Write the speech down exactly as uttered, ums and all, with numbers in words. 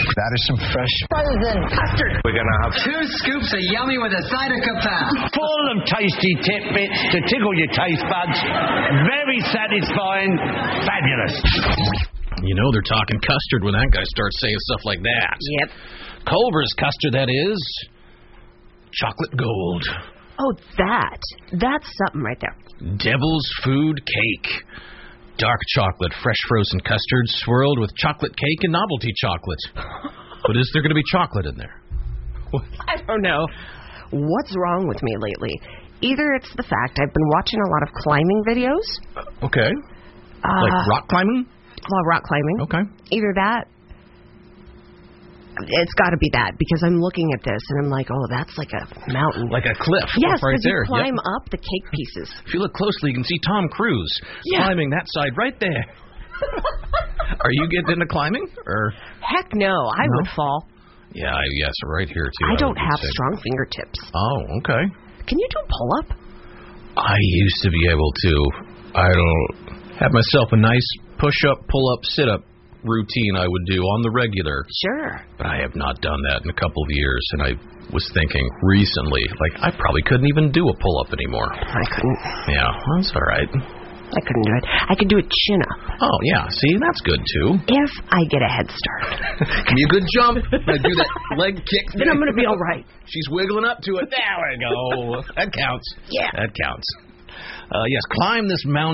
That is some fresh frozen custard. We're going to have two scoops of yummy with a side of kapow. Full of tasty tidbits to tickle your taste buds. Very satisfying. Fabulous. You know they're talking custard when that guy starts saying stuff like that. Yep. Culver's custard, that is. Chocolate gold. Oh, that. That's something right there. Devil's food cake. Dark chocolate, fresh frozen custard swirled with chocolate cake and novelty chocolate. But is there going to be chocolate in there? What? I don't know. What's wrong with me lately? Either it's the fact I've been watching a lot of climbing videos. Uh, okay. Uh, like rock climbing? Well, rock climbing. Okay. Either that. It's got to be that, because I'm looking at this and I'm like, oh, that's like a mountain. Like a cliff. Yes, right because there. you climb yep. up the cake pieces. If you look closely, you can see Tom Cruise yeah. climbing that side right there. Are you getting into climbing? Or Heck no, I no? would fall. Yeah, yes, right here, too. I, I don't have sick. strong fingertips. Oh, okay. Can you do a pull-up? I used to be able to. I don't have myself a nice push-up, pull-up, sit-up routine I would do on the regular. Sure. But I have not done that in a couple of years, and I was thinking recently, like, I probably couldn't even do a pull-up anymore. I couldn't. Yeah, that's all right. I couldn't do it. I could do a chin-up. Oh, yeah, see, that's good, too. If I get a head start. Give me a good jump. I do that leg kick. Then I'm going to be all right. She's wiggling up to it. There we go. That counts. Yeah. That counts. Uh, yes, climb this mountain.